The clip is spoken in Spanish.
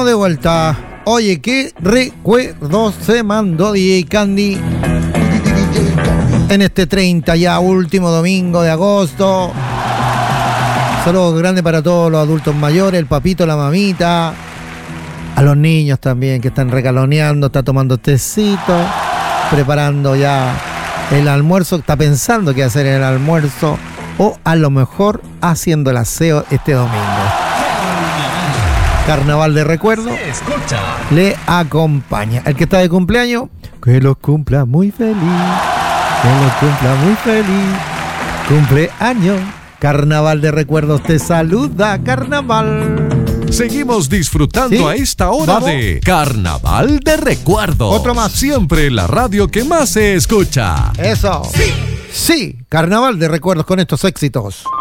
de vuelta. Oye, qué recuerdos se mandó DJ Candy en este 30 ya último domingo de agosto. Saludos grandes para todos los adultos mayores, el papito, la mamita, a los niños también que están recaloneando, está tomando tecito, preparando ya el almuerzo, está pensando qué hacer en el almuerzo o a lo mejor haciendo el aseo este domingo. Carnaval de recuerdo le acompaña. El que está de cumpleaños, que los cumpla muy feliz, que los cumpla muy feliz. Cumpleaños, Carnaval de recuerdos te saluda, Carnaval. Seguimos disfrutando, ¿sí?, a esta hora. ¿Vamos? De Carnaval de recuerdos. Otro más. Siempre la radio que más se escucha. Eso. Sí, Carnaval de recuerdos con estos éxitos.